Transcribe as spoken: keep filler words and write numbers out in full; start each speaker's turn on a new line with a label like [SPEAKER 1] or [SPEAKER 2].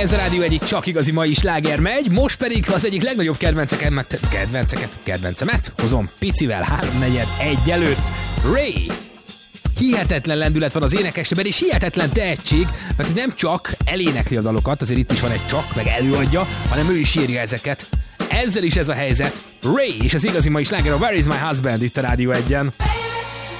[SPEAKER 1] Ez a Rádió egyik csak igazi mai sláger megy, most pedig az egyik legnagyobb kedvenceket, kedvenceket, kedvencemet hozom picivel háromnegyed egy előtt. Ray! Hihetetlen lendület van az énekesében, és hihetetlen tehetség, mert nem csak elénekli a dalokat, azért itt is van egy csak, meg előadja, hanem ő is írja ezeket. Ezzel is ez a helyzet. Ray és az igazi mai sláger a Where is my husband itt a Rádió egyen.